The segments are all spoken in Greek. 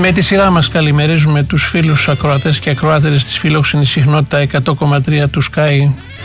Με τη σειρά μας καλημερίζουμε τους φίλους ακροατές και ακροάτερες της φιλόξενης συχνότητα 100,3 του Sky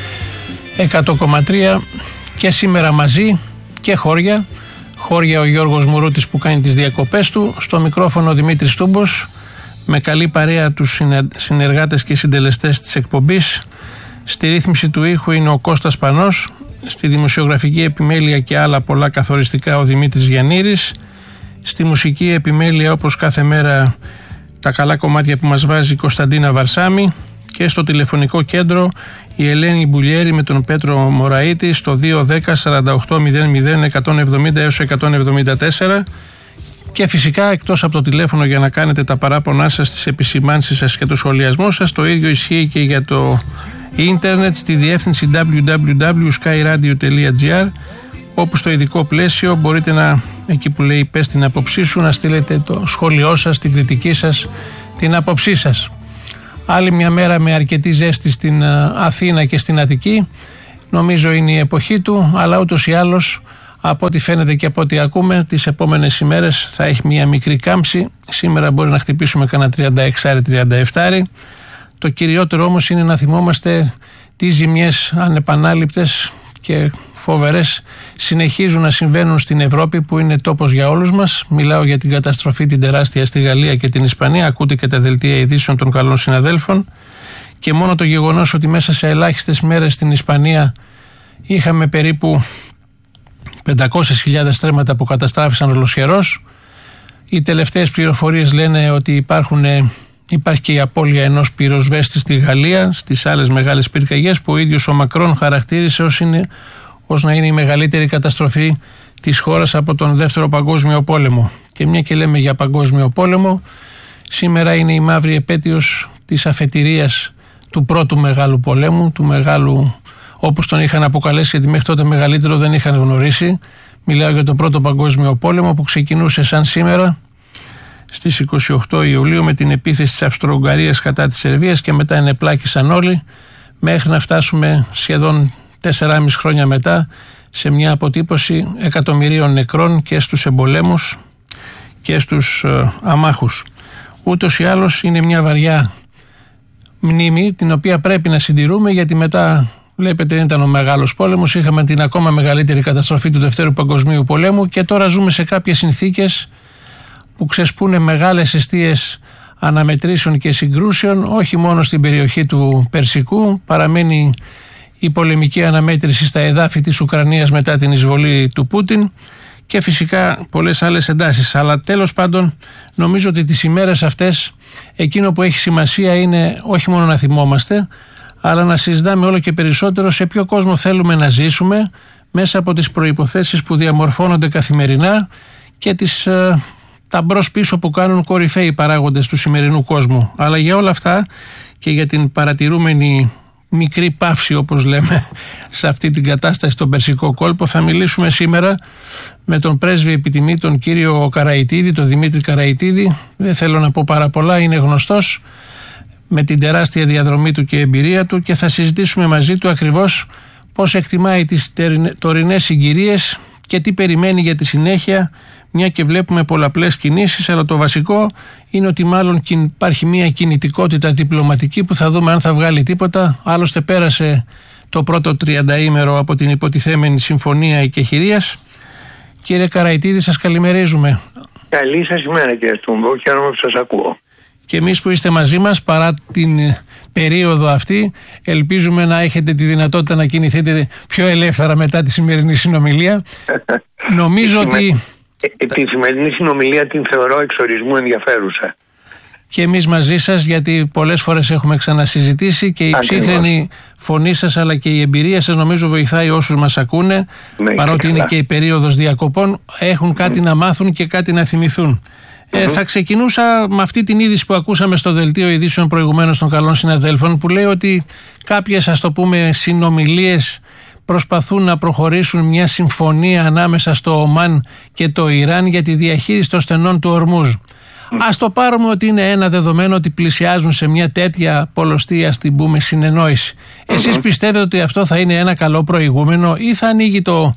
100,3 και σήμερα μαζί και χώρια ο Γιώργος Μουρούτης που κάνει τις διακοπές του, στο μικρόφωνο Δημήτρης Τούμπος, με καλή παρέα τους συνεργάτες και συντελεστές της εκπομπής. Στη ρύθμιση του ήχου είναι ο Κώστας Πανός, στη δημοσιογραφική επιμέλεια και άλλα πολλά καθοριστικά ο Δημήτρης Γιαννήρης, στη μουσική επιμέλεια όπως κάθε μέρα τα καλά κομμάτια που μας βάζει η Κωνσταντίνα Βαρσάμι, και στο τηλεφωνικό κέντρο η Ελένη Μπουλιέρη με τον Πέτρο Μωραΐτη στο 210 48 00 170 έως 174, και φυσικά εκτός από το τηλέφωνο για να κάνετε τα παράπονά σας, τις επισημάνσεις σας και το σχολιασμό σας, το ίδιο ισχύει και για το ίντερνετ στη διεύθυνση www.skyradio.gr, όπου στο ειδικό πλαίσιο μπορείτε εκεί που λέει πες την άποψή σου, να στείλετε το σχόλιο σας, την κριτική σας, την άποψή σας. Άλλη μια μέρα με αρκετή ζέστη στην Αθήνα και στην Αττική. Νομίζω είναι η εποχή του, αλλά ούτως ή άλλως από ό,τι φαίνεται και από ό,τι ακούμε, τις επόμενες ημέρες θα έχει μια μικρή κάμψη. Σήμερα μπορεί να χτυπήσουμε κανένα 36-37. Το κυριότερο όμως είναι να θυμόμαστε τι ζημιές ανεπανάληπτες και φοβερές συνεχίζουν να συμβαίνουν στην Ευρώπη, που είναι τόπος για όλους μας. Μιλάω για την καταστροφή την τεράστια στη Γαλλία και την Ισπανία. Ακούτε και τα δελτία ειδήσεων των καλών συναδέλφων, και μόνο το γεγονός ότι μέσα σε ελάχιστες μέρες στην Ισπανία είχαμε περίπου 500.000 στρέμματα που καταστράφησαν ολοσχερός. Οι τελευταίες πληροφορίες λένε ότι υπάρχει και η απώλεια ενός πυροσβέστη στη Γαλλία, στις άλλες μεγάλες πυρκαγιές που ο ίδιος ο Μακρόν χαρακτήρισε ως να είναι η μεγαλύτερη καταστροφή της χώρας από τον Δεύτερο Παγκόσμιο Πόλεμο. Και μια και λέμε για Παγκόσμιο Πόλεμο, σήμερα είναι η μαύρη επέτειος της αφετηρίας του Πρώτου Μεγάλου Πολέμου, του μεγάλου όπως τον είχαν αποκαλέσει, γιατί μέχρι τότε μεγαλύτερο δεν είχαν γνωρίσει. Μιλάω για τον Πρώτο Παγκόσμιο Πόλεμο που ξεκινούσε σαν σήμερα στις 28 Ιουλίου με την επίθεση της Αυστρο-Ουγγαρίας κατά της Σερβίας, και μετά ενεπλάκησαν όλοι μέχρι να φτάσουμε σχεδόν 4,5 χρόνια μετά σε μια αποτύπωση εκατομμυρίων νεκρών και στους εμπολέμους και στους αμάχους. Ούτως ή άλλως είναι μια βαριά μνήμη την οποία πρέπει να συντηρούμε, γιατί μετά βλέπετε δεν ήταν ο μεγάλος πόλεμος, είχαμε την ακόμα μεγαλύτερη καταστροφή του Δευτέρου Παγκοσμίου Πολέμου, και τώρα ζούμε σε κάποιες συνθήκες που ξεσπούνε μεγάλες εστίες αναμετρήσεων και συγκρούσεων, όχι μόνο στην περιοχή του Περσικού. Παραμένει η πολεμική αναμέτρηση στα εδάφη της Ουκρανίας μετά την εισβολή του Πούτιν, και φυσικά πολλές άλλες εντάσεις. Αλλά τέλος πάντων νομίζω ότι τις ημέρες αυτές εκείνο που έχει σημασία είναι όχι μόνο να θυμόμαστε, αλλά να συζητάμε όλο και περισσότερο σε ποιο κόσμο θέλουμε να ζήσουμε, μέσα από τις προϋποθέσεις που διαμορφώνονται καθημερινά και τα μπρος πίσω που κάνουν κορυφαίοι παράγοντες του σημερινού κόσμου. Αλλά για όλα αυτά και για την παρατηρούμενη μικρή παύση, όπως λέμε, σε αυτή την κατάσταση στον Περσικό κόλπο, θα μιλήσουμε σήμερα με τον πρέσβη επιτιμή, τον κύριο Καραϊτίδη, τον Δημήτρη Καραϊτίδη. Δεν θέλω να πω πάρα πολλά, είναι γνωστός με την τεράστια διαδρομή του και εμπειρία του, και θα συζητήσουμε μαζί του ακριβώς πώς εκτιμάει τις τωρινές συγκυρίες και τι περιμένει για τη συνέχεια, μια και βλέπουμε πολλαπλές κινήσεις, αλλά το βασικό είναι ότι μάλλον υπάρχει μια κινητικότητα διπλωματική που θα δούμε αν θα βγάλει τίποτα. Άλλωστε πέρασε το πρώτο 30ήμερο από την υποτιθέμενη συμφωνία οικεχηρίας. Κύριε Καραϊτίδη, σας καλημερίζουμε. Καλή σας ημέρα κύριε Τούμπο, χαίρομαι που σας ακούω. Και εμείς που είστε μαζί μας παρά την περίοδο αυτή, ελπίζουμε να έχετε τη δυνατότητα να κινηθείτε πιο ελεύθερα μετά τη σημερινή συνομιλία. Νομίζω ότι τη σημερινή συνομιλία την θεωρώ εξορισμού ενδιαφέρουσα. Και εμείς μαζί σας, γιατί πολλές φορές έχουμε ξανασυζητήσει, και η ψύχρεμη φωνή σας αλλά και η εμπειρία σας νομίζω βοηθάει όσους μας ακούνε, παρότι είναι και η περίοδος διακοπών, έχουν κάτι να μάθουν και κάτι να θυμηθούν. Θα ξεκινούσα με αυτή την είδηση που ακούσαμε στο δελτίο ειδήσεων προηγουμένως των καλών συναδέλφων, που λέει ότι κάποιες, ας το πούμε, συνομιλίες προσπαθούν να προχωρήσουν μια συμφωνία ανάμεσα στο Ομάν και το Ιράν για τη διαχείριση των στενών του Ορμούζ. Ας το πάρουμε ότι είναι ένα δεδομένο ότι πλησιάζουν σε μια τέτοια πολλωστή, ας την πούμε, συνεννόηση. Εσείς πιστεύετε ότι αυτό θα είναι ένα καλό προηγούμενο ή θα ανοίγει το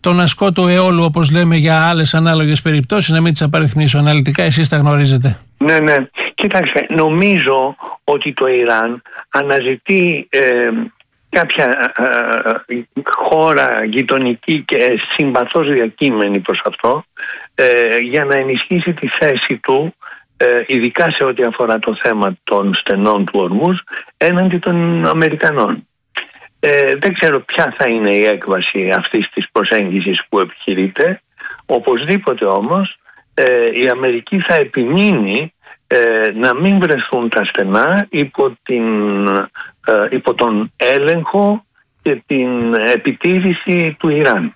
τον ασκότο αιώλου, όπως λέμε για άλλες ανάλογες περιπτώσεις, να μην τις απαριθμίσω αναλυτικά, εσείς τα γνωρίζετε. Ναι. Κοιτάξτε, νομίζω ότι το Ιράν αναζητεί κάποια χώρα γειτονική και συμπαθώς διακείμενη προς αυτό, για να ενισχύσει τη θέση του, ειδικά σε ό,τι αφορά το θέμα των στενών του Ορμούζ, έναντι των Αμερικανών. Δεν ξέρω ποια θα είναι η έκβαση αυτής της προσέγγισης που επιχειρείται. Οπωσδήποτε όμως η Αμερική θα επιμείνει να μην βρεθούν τα στενά υπό τον έλεγχο και την επιτήρηση του Ιράν.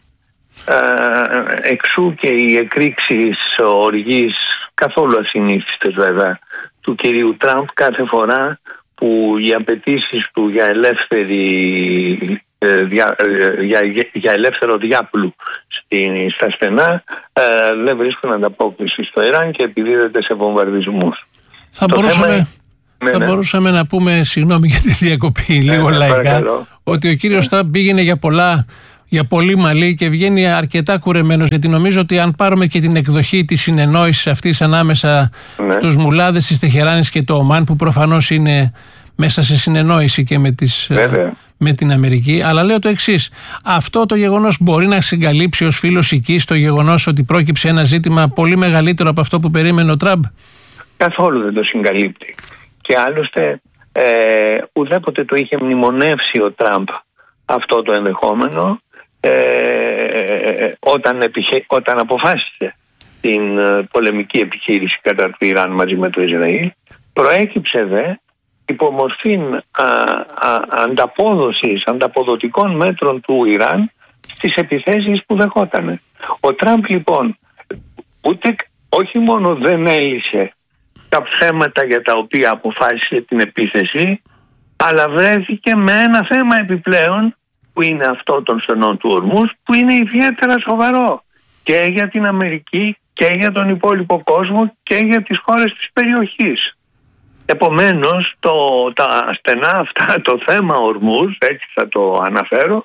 Εξού και οι εκρήξεις οργής, καθόλου ασυνήθιστες βέβαια, του κυρίου Τραμπ κάθε φορά που οι απαιτήσεις του για ελεύθερο διάπλου στα στενά δεν βρίσκουν ανταπόκριση στο Ιράν και επιδίδεται σε βομβαρδισμούς. Θα μπορούσαμε να πούμε, συγγνώμη για τη διακοπή, λίγο λαϊκά, ότι ο κύριος Τραμπ πήγαινε για πολύ μαλλί και βγαίνει αρκετά κουρεμένος, γιατί νομίζω ότι αν πάρουμε και την εκδοχή της συνεννόησης αυτής ανάμεσα στους μουλάδες της Τεχεράνης και το Ομάν, που προφανώς είναι μέσα σε συνεννόηση και με την Αμερική, αλλά λέω το εξής: αυτό το γεγονός μπορεί να συγκαλύψει ως φίλος εκεί το γεγονός ότι πρόκειψε ένα ζήτημα πολύ μεγαλύτερο από αυτό που περίμενε ο Τραμπ? Καθόλου δεν το συγκαλύπτει. Και άλλωστε ουδέποτε το είχε μνημονεύσει ο Τραμπ αυτό το ενδεχόμενο, όταν αποφάσισε την πολεμική επιχείρηση κατά του Ιράν μαζί με το Ισραήλ. Προέκυψε δε υπομορφή ανταποδοτικών μέτρων του Ιράν στις επιθέσεις που δεχότανε. Ο Τραμπ λοιπόν όχι μόνο δεν έλυσε τα θέματα για τα οποία αποφάσισε την επίθεση, αλλά βρέθηκε με ένα θέμα επιπλέον, που είναι αυτό των στενών του Ορμούζ, που είναι ιδιαίτερα σοβαρό και για την Αμερική και για τον υπόλοιπο κόσμο και για τις χώρες της περιοχής. Επομένως τα στενά αυτά, το θέμα Ορμούζ, έτσι θα το αναφέρω,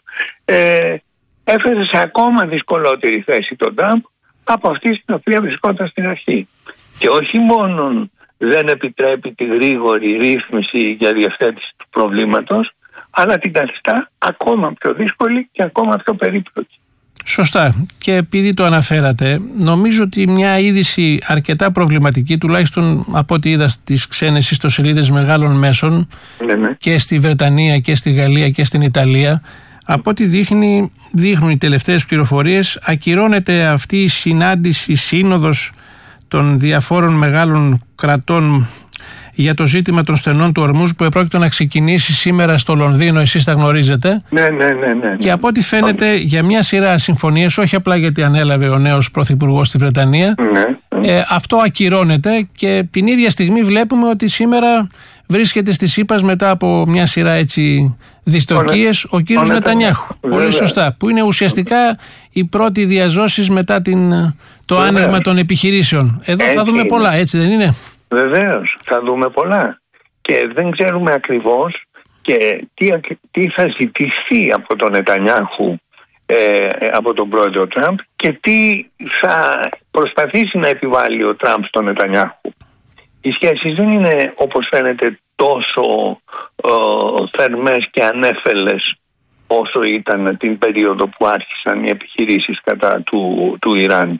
έφερε σε ακόμα δυσκολότερη θέση τον Τραμπ από αυτή στην οποία βρισκόταν στην αρχή. Και όχι μόνο δεν επιτρέπει τη γρήγορη ρύθμιση για διευθέτηση του προβλήματος, αλλά την καθιστά ακόμα πιο δύσκολη και ακόμα πιο περίπλοκη. Σωστά. Και επειδή το αναφέρατε, νομίζω ότι μια είδηση αρκετά προβληματική, τουλάχιστον από ό,τι είδα στις ξένες ιστοσελίδες μεγάλων μέσων, και στη Βρετανία και στη Γαλλία και στην Ιταλία, από ό,τι δείχνουν οι τελευταίες πληροφορίες, ακυρώνεται αυτή η συνάντηση, η σύνοδος των διαφόρων μεγάλων κρατών για το ζήτημα των στενών του Ορμούζ, που επρόκειτο να ξεκινήσει σήμερα στο Λονδίνο, εσείς τα γνωρίζετε. Ναι. Και από ό,τι φαίνεται για μια σειρά συμφωνίες, όχι απλά γιατί ανέλαβε ο νέος πρωθυπουργός στη Βρετανία, αυτό ακυρώνεται, και την ίδια στιγμή βλέπουμε ότι σήμερα βρίσκεται στη ΣΥΠΑΣ μετά από μια σειρά έτσι δυστοκίες ο κύριος Νετανιάχου. Πολύ σωστά. Που είναι ουσιαστικά οι πρώτοι διαζώσεις μετά το άνοιγμα των επιχειρήσεων. Εδώ θα δούμε πολλά, έτσι δεν είναι? Βεβαίως, θα δούμε πολλά. Και δεν ξέρουμε ακριβώς και τι θα ζητηθεί από τον Νετανιάχου, από τον πρόεδρο Τραμπ, και τι θα προσπαθήσει να επιβάλλει ο Τραμπ στον Νετανιάχου. Οι σχέσεις δεν είναι, όπως φαίνεται, τόσο θερμές και ανέφελες όσο ήταν την περίοδο που άρχισαν οι επιχειρήσεις κατά του Ιράν.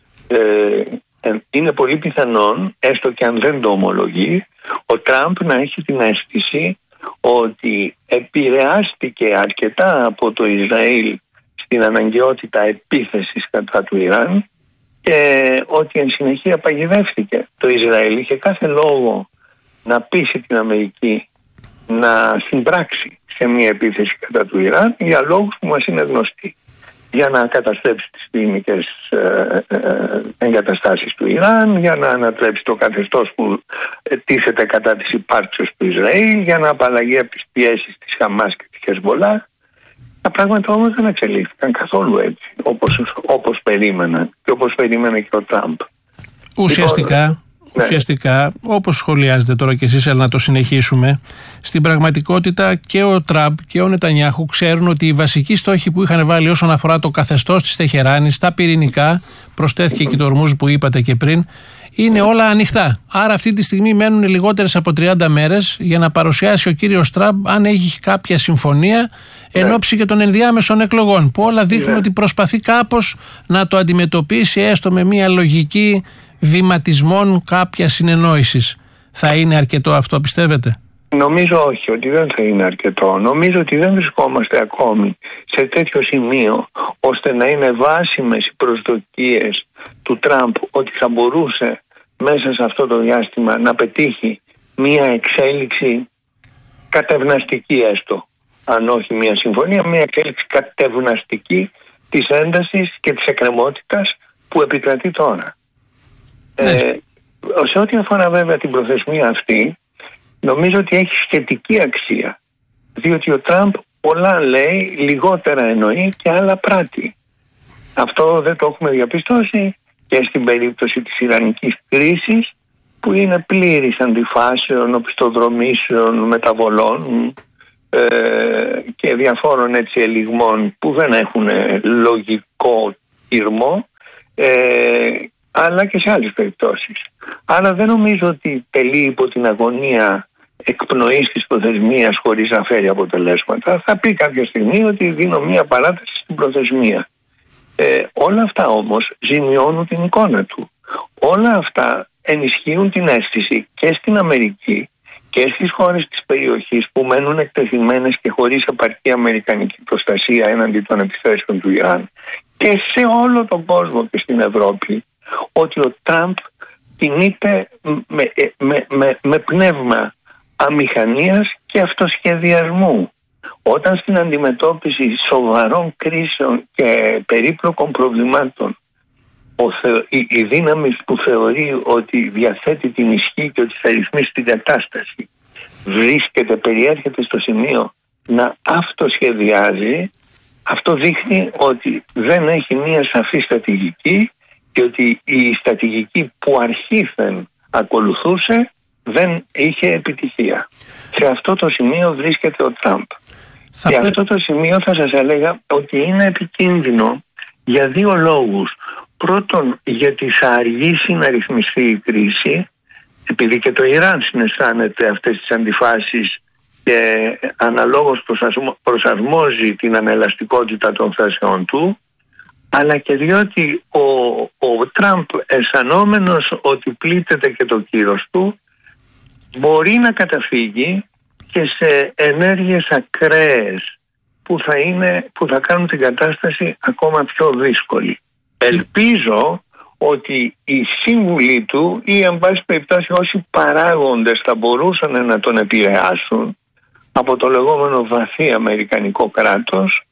Είναι πολύ πιθανόν, έστω και αν δεν το ομολογεί, ο Τραμπ να έχει την αίσθηση ότι επηρεάστηκε αρκετά από το Ισραήλ στην αναγκαιότητα επίθεσης κατά του Ιράν, και ότι εν συνεχεία παγιδεύτηκε. Το Ισραήλ είχε κάθε λόγο να πείσει την Αμερική να συμπράξει σε μια επίθεση κατά του Ιράν, για λόγους που μας είναι γνωστοί. Για να καταστρέψει τις πυρηνικές εγκαταστάσεις του Ιράν, για να ανατρέψει το καθεστώς που τίθεται κατά της υπάρξεως του Ισραήλ, για να απαλλαγεί από τις πιέσεις της Χαμάς και της Χεσμολάχ. Τα πράγματα όμως δεν εξελίχθηκαν καθόλου έτσι, Ουσιαστικά, όπως σχολιάζετε τώρα και εσείς, αλλά να το συνεχίσουμε, στην πραγματικότητα και ο Τραμπ και ο Νετανιάχου ξέρουν ότι οι βασικοί στόχοι που είχαν βάλει όσον αφορά το καθεστώς της Τεχεράνης, τα πυρηνικά, προσθέθηκε και το Ορμούζ που είπατε και πριν, είναι όλα ανοιχτά. Άρα αυτή τη στιγμή μένουν λιγότερες από 30 μέρες για να παρουσιάσει ο κύριος Τραμπ αν έχει κάποια συμφωνία εν ώψη και των ενδιάμεσων εκλογών, που όλα δείχνουν ότι προσπαθεί κάπως να το αντιμετωπίσει έστω με μια λογική βηματισμών κάποια συνεννόησης. Θα είναι αρκετό αυτό, πιστεύετε? Νομίζω όχι, ότι δεν θα είναι αρκετό. Νομίζω ότι δεν βρισκόμαστε ακόμη σε τέτοιο σημείο ώστε να είναι βάσιμες οι προσδοκίες του Τραμπ ότι θα μπορούσε μέσα σε αυτό το διάστημα να πετύχει μία εξέλιξη κατευναστική, έστω αν όχι μία συμφωνία, μία εξέλιξη κατευναστική της έντασης και της εκκρεμότητας που επικρατεί τώρα. Σε ό,τι αφορά βέβαια την προθεσμία αυτή, νομίζω ότι έχει σχετική αξία, διότι ο Τραμπ πολλά λέει, λιγότερα εννοεί και άλλα πράττει. Αυτό δεν το έχουμε διαπιστώσει και στην περίπτωση της Ιρανικής κρίσης, που είναι πλήρης αντιφάσεων, οπισθοδρομήσεων, μεταβολών και διαφόρων έτσι ελιγμών που δεν έχουν λογικό ήρμο, αλλά και σε άλλες περιπτώσεις. Άρα δεν νομίζω ότι τελεί υπό την αγωνία εκπνοής της προθεσμίας χωρίς να φέρει αποτελέσματα. Θα πει κάποια στιγμή ότι δίνω μία παράταση στην προθεσμία. Όλα αυτά όμως ζημιώνουν την εικόνα του. Όλα αυτά ενισχύουν την αίσθηση και στην Αμερική και στις χώρες της περιοχής που μένουν εκτεθειμένες και χωρίς επαρκή αμερικανική προστασία έναντι των επιθέσεων του Ιράν, και σε όλο τον κόσμο και στην Ευρώπη, ότι ο Τραμπ κινείται με πνεύμα αμηχανίας και αυτοσχεδιασμού. Όταν στην αντιμετώπιση σοβαρών κρίσεων και περίπλοκων προβλημάτων η δύναμη που θεωρεί ότι διαθέτει την ισχύ και ότι θα ρυθμίσει την κατάσταση περιέρχεται στο σημείο να αυτοσχεδιάζει, αυτό δείχνει ότι δεν έχει μία σαφή στρατηγική και ότι η στρατηγική που αρχήθεν ακολουθούσε δεν είχε επιτυχία. Σε αυτό το σημείο βρίσκεται ο Τραμπ. Και αυτό το σημείο θα σας έλεγα ότι είναι επικίνδυνο για δύο λόγους. Πρώτον, γιατί θα αργήσει να ρυθμιστεί η κρίση, επειδή και το Ιράν συναισθάνεται αυτές τις αντιφάσεις και αναλόγως προσαρμόζει την ανελαστικότητα των θέσεων του, αλλά και διότι ο Τραμπ, αισθανόμενος ότι πλήττεται και το κύρος του, μπορεί να καταφύγει και σε ενέργειες ακραίες που θα κάνουν την κατάσταση ακόμα πιο δύσκολη. Ελπίζω ότι οι σύμβουλοι του ή εν πάση περιπτώσει όσοι παράγοντες θα μπορούσαν να τον επηρεάσουν από το λεγόμενο βαθύ αμερικανικό κράτος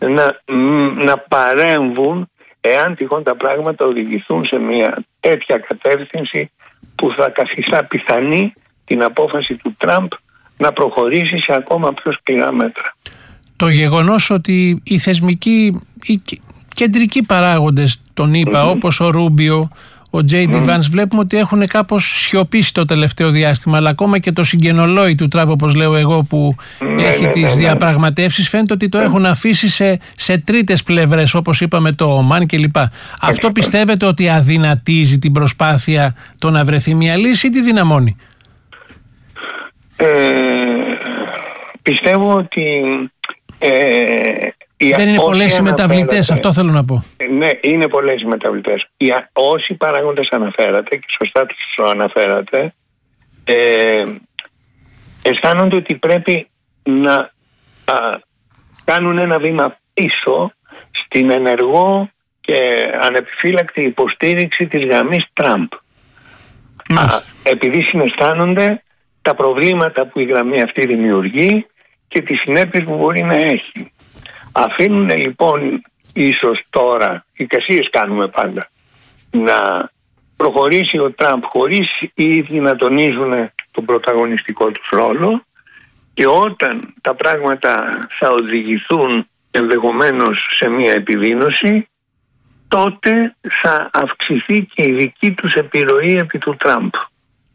να παρέμβουν εάν τυχόν τα πράγματα οδηγηθούν σε μια τέτοια κατεύθυνση που θα καθιστά πιθανή την απόφαση του Τραμπ να προχωρήσει σε ακόμα πιο σκληρά μέτρα. Το γεγονός ότι οι θεσμικοί, οι κεντρικοί παράγοντες των ΗΠΑ, όπως ο Ρούμπιο, ο Τζέιντι Βάνς, βλέπουμε ότι έχουν κάπως σιωπήσει το τελευταίο διάστημα, αλλά ακόμα και το συγγενολόι του Τραμπ, όπως λέω εγώ, που έχει τις διαπραγματεύσεις, φαίνεται ότι το έχουν αφήσει σε τρίτες πλευρές, όπως είπαμε το Ομάν κλπ. Αυτό πιστεύετε ότι αδυνατίζει την προσπάθεια το να βρεθεί μια λύση ή τη δυναμώνει? Πιστεύω ότι δεν είναι πολλές οι μεταβλητές, αυτό θέλω να πω. Ναι, είναι πολλές οι μεταβλητές. Όσοι παράγοντες αναφέρατε, και σωστά τους αναφέρατε, αισθάνονται ότι πρέπει να κάνουν ένα βήμα πίσω στην ενεργό και ανεπιφύλακτη υποστήριξη της γραμμής Τραμπ. Επειδή συναισθάνονται τα προβλήματα που η γραμμή αυτή δημιουργεί και τις συνέπειες που μπορεί να έχει. Αφήνουν λοιπόν ίσως τώρα, εικασίες κάνουμε πάντα, να προχωρήσει ο Τραμπ χωρίς οι ίδιοι να τονίζουν τον πρωταγωνιστικό τους ρόλο, και όταν τα πράγματα θα οδηγηθούν ενδεχομένως σε μια επιδείνωση, τότε θα αυξηθεί και η δική τους επιρροή επί του Τραμπ.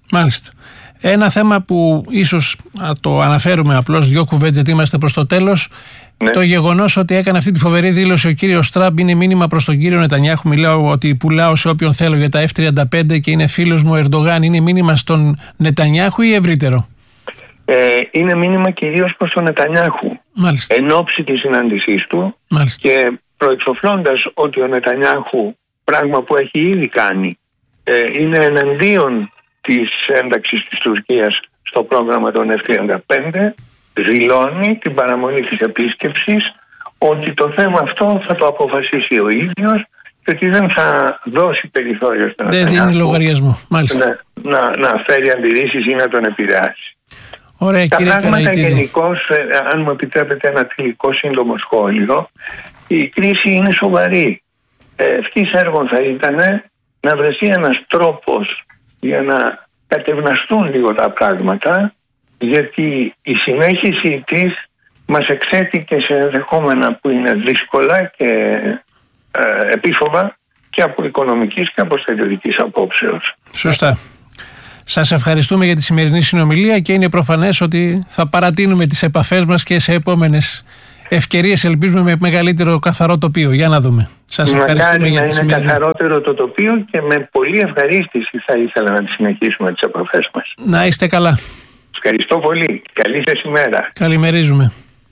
Μάλιστα. Ένα θέμα που ίσως το αναφέρουμε απλώς 2 κουβέντες γιατί είμαστε προς το τέλος. Ναι. Το γεγονός ότι έκανε αυτή τη φοβερή δήλωση ο κύριος Τραμπ είναι μήνυμα προς τον κύριο Νετανιάχου. Μιλάω ότι πουλάω σε όποιον θέλω για τα F-35 και είναι φίλος μου ο Ερντογάν. Είναι μήνυμα στον Νετανιάχου ή ευρύτερο? Είναι μήνυμα κυρίως προς τον Νετανιάχου. Μάλιστα. Εν ώψη της συνάντησής του. Μάλιστα. Και προεξοφλώντας ότι ο Νετανιάχου, πράγμα που έχει ήδη κάνει, είναι εναντίον της ένταξης της Τουρκίας στο πρόγραμμα των F-35, δηλώνει την παραμονή της επίσκεψης ότι το θέμα αυτό θα το αποφασίσει ο ίδιος και ότι δεν θα δώσει περιθώριο στον Νετανιάχου. Δεν δίνει λογαριασμό. Μάλιστα. Να φέρει αντιρρήσεις ή να τον επηρεάσει. Ωραία, τα πράγματα γενικώς, αν μου επιτρέπετε ένα τελικό σύντομο σχόλιο, η κρίση είναι σοβαρή. Ευθύς έργο θα ήταν να βρεθεί ένας τρόπος για να κατευναστούν λίγο τα πράγματα, γιατί η συνέχιση της μας εξέτει και σε ενδεχόμενα που είναι δύσκολα και επίφοβα και από οικονομικής και από στρατιωτικής απόψεως. Σωστά. Σας ευχαριστούμε για τη σημερινή συνομιλία και είναι προφανές ότι θα παρατείνουμε τις επαφές μας και σε επόμενες ευκαιρίες, ελπίζουμε με μεγαλύτερο καθαρό τοπίο. Για να δούμε. Σας ευχαριστούμε για τη σημερινή. Να είναι καθαρότερο το τοπίο και με πολύ ευχαρίστηση θα ήθελα να συνεχίσουμε τις επαφές μας. Να είστε καλά. Ευχαριστώ πολύ. Καλή σας ημέρα. Καλημερίζουμε.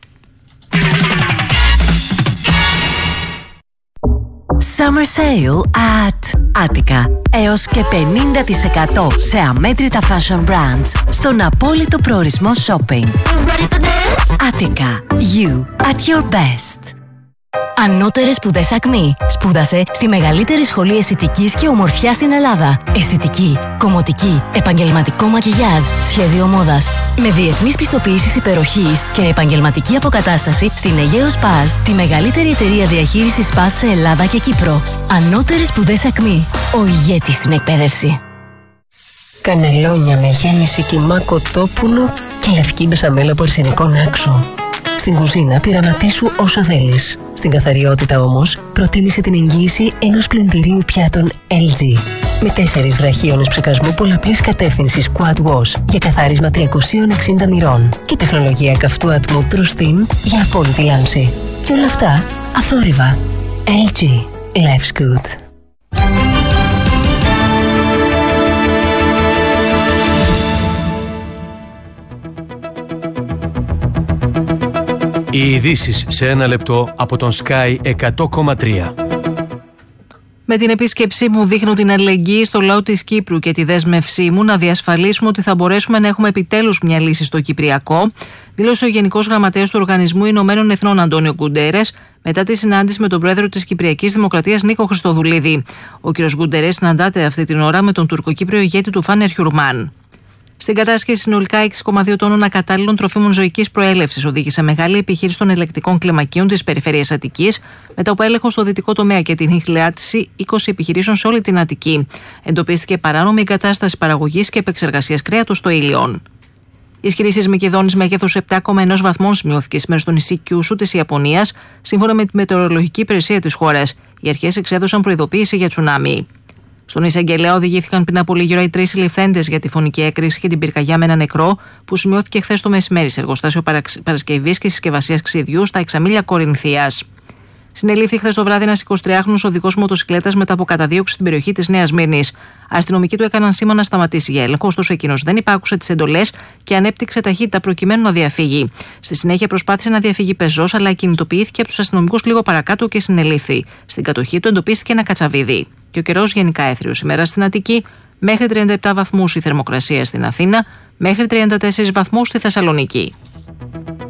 Summer Sale at Attica. Έως και 50% σε αμέτρητα fashion brands στον απόλυτο προορισμό shopping. Attica. You at your best. Ανώτερες σπουδές Ακμή. Σπούδασε στη μεγαλύτερη σχολή αισθητικής και ομορφιάς στην Ελλάδα. Αισθητική, κομμωτική, επαγγελματικό μακιγιάζ, σχέδιο μόδας. Με διεθνείς πιστοποιήσεις υπεροχής και επαγγελματική αποκατάσταση στην Αιγαίος Σπάζ, τη μεγαλύτερη εταιρεία διαχείρισης Σπάζ σε Ελλάδα και Κύπρο. Ανώτερες σπουδές Ακμή. Ο ηγέτης στην εκπαίδευση. Κανελόνια με γέμιση κιμά κοτόπουλο και λευκή μπεσαμέλα από αρσενικό άξο. Στην κουζίνα πειραματίσου όσο θέλεις. Στην καθαριότητα όμως προτίμησε την εγγύηση ενός πλυντηρίου πιάτων LG. Με 4 βραχίονες ψεκασμού πολλαπλής κατεύθυνσης Quad Wash για καθάρισμα 360 μοιρών και τεχνολογία καυτού ατμού True Steam για απόλυτη λάμψη. Και όλα αυτά αθόρυβα. LG. Life's good. Οι ειδήσεις σε ένα λεπτό από τον Sky 100,3. Με την επίσκεψή μου δείχνω την αλληλεγγύη στο λαό της Κύπρου και τη δέσμευσή μου να διασφαλίσουμε ότι θα μπορέσουμε να έχουμε επιτέλους μια λύση στο Κυπριακό, δήλωσε ο Γενικός Γραμματέας του Οργανισμού Ηνωμένων Εθνών Αντώνιο Γκούντερες μετά τη συνάντηση με τον πρόεδρο της Κυπριακής Δημοκρατίας Νίκο Χριστοδουλίδη. Ο κ. Γκούντερες συναντάται αυτή την ώρα με τον τουρκοκύπριο ηγέτη του Φάνερ Χιουρμάν. Στην κατάσχεση συνολικά 6,2 τόνων ακατάλληλων τροφίμων ζωικής προέλευσης οδήγησε μεγάλη επιχείρηση των ελεκτικών κλιμακίων της περιφέρειας Αττικής, μετά από έλεγχο στο δυτικό τομέα και την ηχηλεάτιση 20 επιχειρήσεων σε όλη την Αττική. Εντοπίστηκε παράνομη εγκατάσταση παραγωγής και επεξεργασίας κρέατος στο Ήλιον. Ισχυρή σεισμική δόνης μέγεθους 7,1 βαθμών σημειώθηκε σήμερα στο νησί Κιούσου της Ιαπωνίας, σύμφωνα με τη μετεωρολογική υπηρεσία της χώρας. Οι αρχές εξέδωσαν προειδοποίηση για τσουνάμι. Στον εισαγγελέα οδηγήθηκαν πριν από λίγη ώρα οι 3 συλληφθέντες για τη φωνική έκρηξη και την πυρκαγιά με ένα νεκρό που σημειώθηκε χθες το μεσημέρι σε εργοστάσιο παρασκευής και συσκευασίας ξυδιού στα Εξαμήλια Κορινθίας. Συνελήφθη χθες το βράδυ ένας 23χρονος οδηγός μοτοσυκλέτας μετά από καταδίωξη στην περιοχή της Νέας Μύρνης. Αστυνομικοί του έκαναν σήμα να σταματήσει για έλεγχο, ωστόσο εκείνος δεν υπάκουσε τις εντολές και ανέπτυξε ταχύτητα προκειμένου να διαφύγει. Στη συνέχεια προσπάθησε να διαφύγει πεζός, αλλά κινητοποιήθηκε από τους αστυνομικούς λίγο παρακάτω και συνελήφθη. Στην κατοχή του εντοπίστηκε ένα κατσαβίδι. Και ο καιρός γενικά έθριος σήμερα στην Αττική, μέχρι 37 βαθμούς η θερμοκρασία στην Αθήνα, μέχρι 34 βαθμούς στη Θεσσαλονίκη.